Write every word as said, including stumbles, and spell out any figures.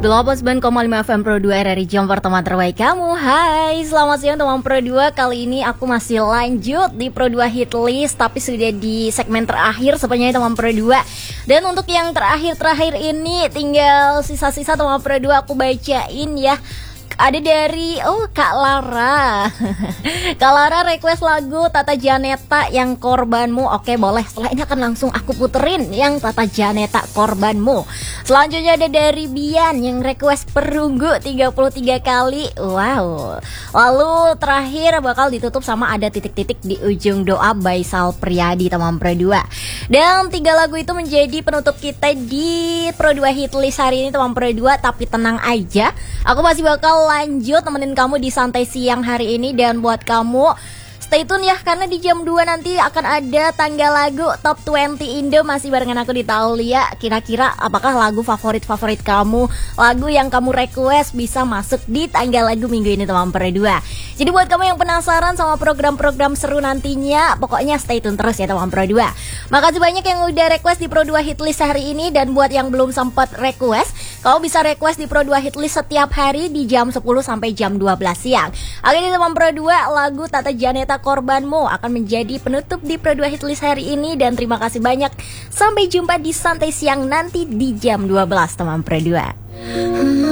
delapan puluh sembilan koma lima F M Pro dua R R I Jember, teman terbaik kamu. Hai, selamat siang teman Pro dua. Kali ini aku masih lanjut di Pro dua Hit List, tapi sudah di segmen terakhir sebenarnya teman Pro dua. Dan untuk yang terakhir-terakhir ini tinggal sisa-sisa teman Pro dua aku bacain ya. Ada dari oh Kak Lara. Kak Lara request lagu Tata Janeta yang Korbanmu. Oke, boleh. Setelah ini akan langsung aku puterin yang Tata Janeta Korbanmu. Selanjutnya ada dari Bian yang request Perunggu tiga puluh tiga kali. Wow. Lalu terakhir bakal ditutup sama ada titik-titik di ujung doa by Sal Priadi teman Pro dua. Dan tiga lagu itu menjadi penutup kita di Pro dua Hit List hari ini teman Pro dua. Tapi tenang aja, aku masih bakal lanjut temenin kamu di santai siang hari ini. Dan buat kamu stay tune ya, karena di jam dua nanti akan ada tanggal lagu Top dua puluh Indo masih barengan aku di Taulia. Kira-kira apakah lagu favorit-favorit kamu, lagu yang kamu request bisa masuk di tanggal lagu minggu ini teman Pro dua. Jadi buat kamu yang penasaran sama program-program seru nantinya, pokoknya stay tune terus ya teman Pro dua. Makasih banyak yang udah request di Pro dua Hit List hari ini. Dan buat yang belum sempat request, kamu bisa request di Pro dua Hit List setiap hari di jam sepuluh sampai jam dua belas siang. Akhirnya teman Pro dua, lagu Tata Janeta Korbanmu akan menjadi penutup di Pro dua Hit List hari ini. Dan terima kasih banyak. Sampai jumpa di santai siang nanti di jam dua belas teman Pro dua.